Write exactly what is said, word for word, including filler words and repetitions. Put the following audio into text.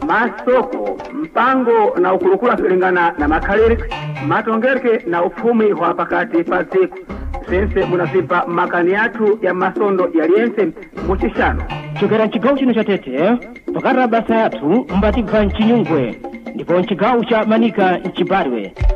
masoko mpango na ukulukula kulingana na makaliri matongereke na ufumi wa pakati pa siku sense munazipa makani yatu ya masondo yaliense muchishano chokera nchigawo chino cha Tete pakarabasa yatu mbati va nchinyungwe ndipo nchigawo cha Manika nchibarwe